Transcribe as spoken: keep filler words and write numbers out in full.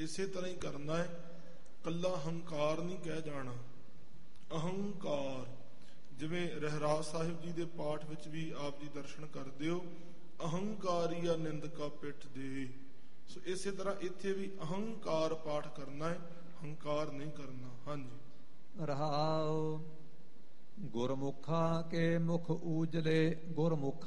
ਇਸੇ ਤਰ੍ਹਾਂ ਹੀ ਕਰਨਾ ਹੈ, ਕੱਲਾ ਹੰਕਾਰ ਨਹੀਂ ਕਹਿ ਜਾਣਾ। ਅਹੰਕਾਰ, ਜਿਵੇਂ ਰਹਿਰਾਸ ਸਾਹਿਬ ਜੀ ਦੇ ਪਾਠ ਵਿੱਚ ਵੀ ਆਪ ਜੀ ਦਰਸ਼ਨ ਕਰਦੇ ਹੋ, ਅਹੰਕਾਰੀਆ ਨਿੰਦਕਾ ਪਿੱਠ ਦੇ। ਸੋ ਇਸੇ ਤਰ੍ਹਾਂ ਇੱਥੇ ਵੀ ਅਹੰਕਾਰ ਪਾਠ ਕਰਨਾ ਹੈ, ਹੰਕਾਰ ਨਹੀਂ ਕਰਨਾ। ਹਾਂਜੀ। ਰਹਾਉ ਗੁਰਮੁਖਾਂ ਕੇ ਮੁਖ ਊਜਲੇ, ਗੁਰਮੁਖ